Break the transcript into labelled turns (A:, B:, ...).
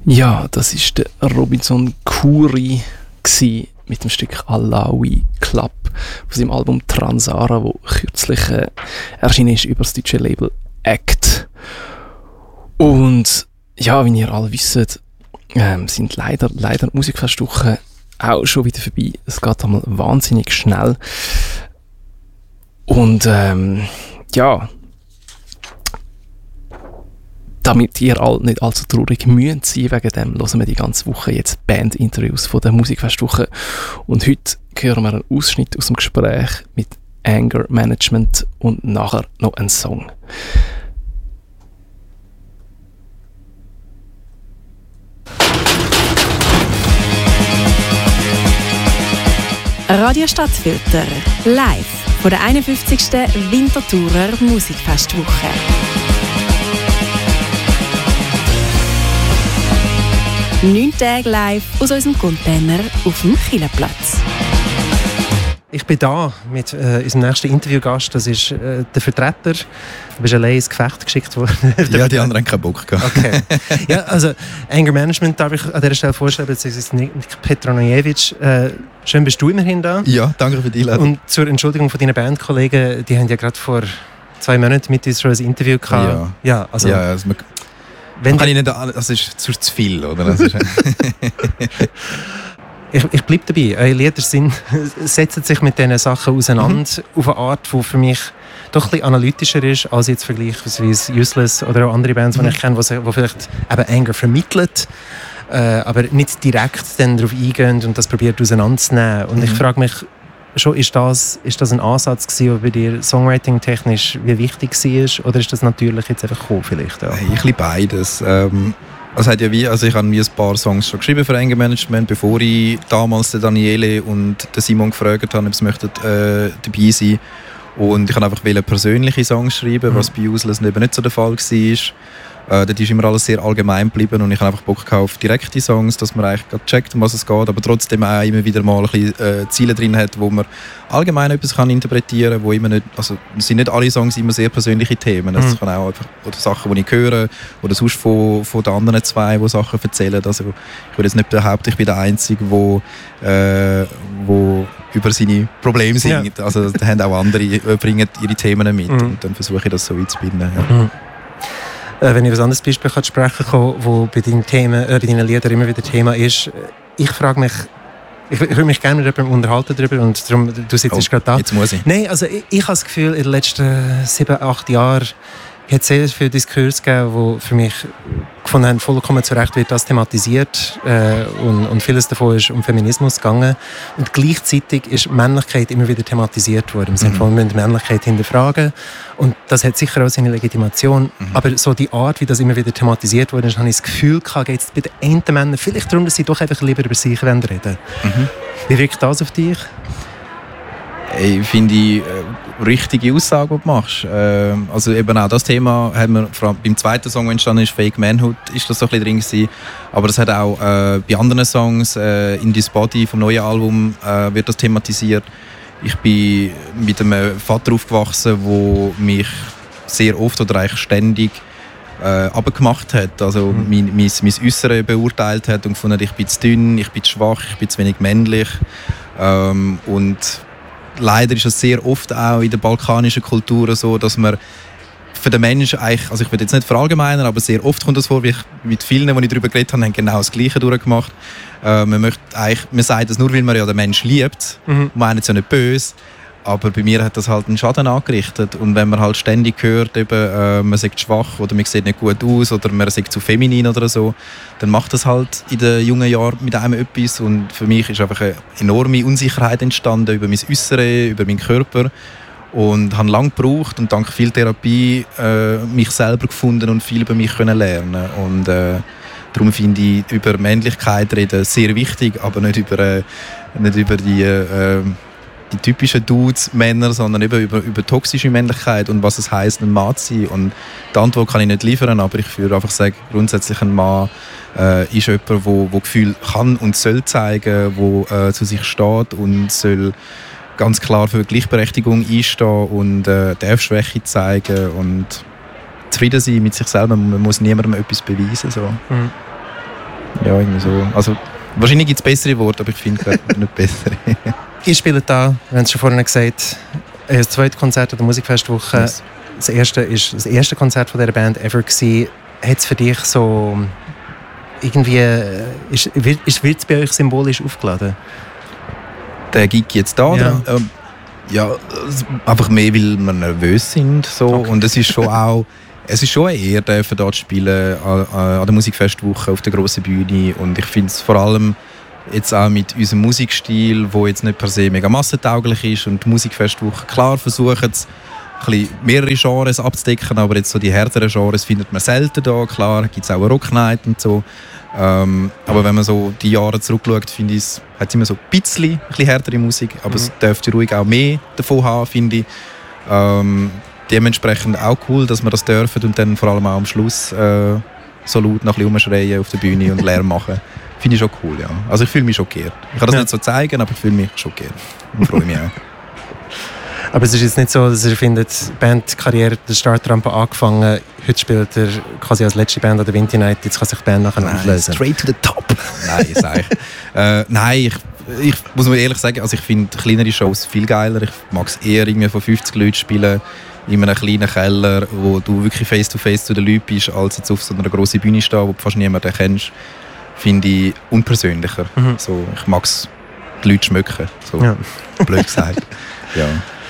A: Ja, das war der Robinson Khoury mit dem Stück Alawi Club von seinem Album Transara, das kürzlich erschienen ist über das deutsche Label Act. Und ja, wie ihr alle wisst, sind leider Musikfestwochen auch schon wieder vorbei. Es geht einmal wahnsinnig schnell. Und ja, damit ihr alle nicht allzu traurig müsst sein, wegen dem hören wir die ganze Woche jetzt Band-Interviews von der Musikfestwoche. Und heute hören wir einen Ausschnitt aus dem Gespräch mit Anger Management und nachher noch einen Song.
B: Radio Stadtfilter, live von der 51. Winterthurer Musikfestwoche. 9 Tage live aus unserem Container auf dem Kielerplatz.
C: Ich bin da mit unserem nächsten Interviewgast. Das ist der Vertreter. Du bist allein ins Gefecht geschickt worden.
D: Ja, die anderen haben keinen Bock gehabt.
C: Okay. Ja, also Anger Management darf ich an dieser Stelle vorstellen. Das ist Nik Petronijevic. Schön bist du immerhin da.
D: Ja, danke für die Einladung.
C: Und zur Entschuldigung von deinen Bandkollegen, die haben ja gerade vor 2 Monaten mit uns schon ein Interview gehabt.
D: Ja, also wenn kann ich nicht, das ist zu viel, oder? Das ist
C: ich bleibe dabei. Eure Lieder setzen sich mit diesen Sachen auseinander auf eine Art, die für mich doch ein bisschen analytischer ist, als jetzt vergleichsweise Useless oder auch andere Bands, die ich kenne, die vielleicht eben Anger vermitteln, aber nicht direkt dann darauf eingehen und das probiert auseinanderzunehmen. Und ich frage mich schon, ist das ein Ansatz gewesen, der bei dir songwriting-technisch wie wichtig war, oder ist das natürlich jetzt einfach gekommen vielleicht? Ja?
D: Hey, ich liebe beides. Ich habe ein paar Songs schon geschrieben für Anger Management, bevor ich damals den Daniele und den Simon gefragt habe, ob sie möchten, dabei sein. Und ich wollte einfach persönliche Songs schreiben, was bei Useless eben nicht so der Fall war. Dort ist immer alles sehr allgemein geblieben und ich habe einfach Bock auf direkte Songs, dass man eigentlich gerade checkt, um was es geht, aber trotzdem auch immer wieder mal ein bisschen Ziele drin hat, wo man allgemein etwas kann interpretieren kann, wo immer nicht, also es sind nicht alle Songs immer sehr persönliche Themen, es kann auch einfach oder Sachen, die ich höre, oder sonst von den anderen zwei, die Sachen erzählen. Also ich würde jetzt nicht behaupten, ich bin der Einzige, wo über seine Probleme singt. Ja. Also da haben auch andere, bringen ihre Themen mit und dann versuche ich das so einzubinden. Ja.
C: Wenn ich ein anderes Beispiel sprechen kann, das bei deinen Liedern immer wieder Thema ist, ich frage mich, ich würde mich gerne mit jemandem unterhalten darüber und darum, du sitzt gerade da.
D: Jetzt muss ich.
C: Nein, also ich habe das Gefühl, in den letzten 7-8 Jahren hat es sehr viele Diskurse gegeben, die für mich gefunden haben, vollkommen zu Recht wird das thematisiert und vieles davon ist um Feminismus gegangen. Und gleichzeitig ist Männlichkeit immer wieder thematisiert worden. Im Sinne von, wir müssen Männlichkeit hinterfragen. Und das hat sicher auch seine Legitimation. Aber so die Art, wie das immer wieder thematisiert wurde, habe ich das Gefühl gehabt, geht es bei den einen Männern vielleicht darum, dass sie doch einfach lieber über sich reden wollen. Wie wirkt das auf dich?
D: Ich finde richtige Aussage, die du machst. Also eben auch das Thema haben wir vor allem beim zweiten Song, der entstanden ist, Fake Manhood, ist das so ein bisschen drin gewesen. Aber das hat auch bei anderen Songs, In This Body vom neuen Album, wird das thematisiert. Ich bin mit einem Vater aufgewachsen, der mich sehr oft oder eigentlich ständig abgemacht hat. Also mein Äußeres beurteilt hat und gefunden, ich bin zu dünn, ich bin zu schwach, ich bin zu wenig männlich. Und leider ist es sehr oft auch in der balkanischen Kultur so, dass man für den Menschen eigentlich, also ich will jetzt nicht verallgemeinern, aber sehr oft kommt das vor, wie ich mit vielen, die ich darüber geredet habe, haben genau das Gleiche durchgemacht. Man sagt es nur, weil man ja den Menschen liebt, meint es ja nicht böse, aber bei mir hat das halt einen Schaden angerichtet. Und wenn man halt ständig hört, eben, man sagt schwach oder man sieht nicht gut aus oder man sagt zu feminin oder so, dann macht das halt in den jungen Jahren mit einem etwas. Und für mich ist einfach eine enorme Unsicherheit entstanden über mein Äußeres, über meinen Körper. Und habe lange gebraucht und dank viel Therapie mich selber gefunden und viel über mich können lernen. Und darum finde ich über Männlichkeit reden sehr wichtig, aber nicht über die typischen Dudes, Männer, sondern über toxische Männlichkeit und was es heisst, ein Mann zu sein. Und die Antwort kann ich nicht liefern, aber ich würde einfach sagen, grundsätzlich ein Mann ist jemand, der Gefühl kann und soll zeigen, der zu sich steht und soll ganz klar für Gleichberechtigung einstehen und darf Schwäche zeigen und zufrieden sein mit sich selber. Man muss niemandem etwas beweisen. So. Ja, irgendwie so. Also, wahrscheinlich gibt es bessere Worte, aber ich finde gerade nicht bessere.
C: Ihr spielt da, wir haben es schon vorhin gesagt, das zweite Konzert an der Musikfestwoche.
D: Yes.
C: Das erste war das erste Konzert von dieser Band ever gewesen. Hat es für dich so irgendwie, wird es bei euch symbolisch aufgeladen?
D: Der Gig jetzt da,
C: Ja.
D: ja, einfach mehr, weil wir nervös sind. So.
C: Okay.
D: Und es ist schon auch, es ist schon eine Ehre, dürfen dort spielen an der Musikfestwoche auf der grossen Bühne. Und ich finde es vor allem jetzt auch mit unserem Musikstil, der jetzt nicht per se mega massentauglich ist, und die Musikfestwoche, klar versuchen es, mehrere Genres abzudecken, aber jetzt so die härteren Genres findet man selten da. Klar gibt es auch eine Rocknight und so. Aber wenn man so die Jahre zurückschaut, finde ich, hat es immer so ein bisschen härtere Musik, aber es dürfte ruhig auch mehr davon haben, finde ich. Dementsprechend auch cool, dass wir das dürfen und dann vor allem auch am Schluss so laut noch ein bisschen rumschreien auf der Bühne und Lärm machen. Finde ich schon cool, ja. Also ich fühle mich schockiert. Ich kann das nicht so zeigen, aber ich fühle mich schockiert und freue mich auch.
C: Aber es ist jetzt nicht so, dass ihr findet, Bandkarriere, der Startrampe angefangen, heute spielt er quasi als letzte Band an der Winter Night, jetzt kann sich die Band nachher auflösen.
D: Straight to the top. Nein, sag ich. Nein, ich muss mir ehrlich sagen, also ich finde kleinere Shows viel geiler. Ich mag es eher, irgendwie von 50 Leuten spielen, in einem kleinen Keller, wo du wirklich face-to-face zu den Leuten bist, als jetzt auf so einer grossen Bühne stehen, wo du fast niemanden kennst. Finde ich unpersönlicher. So, ich mag es, die Leute schmecken. So,
C: Ja.
D: blöd gesagt. Ja.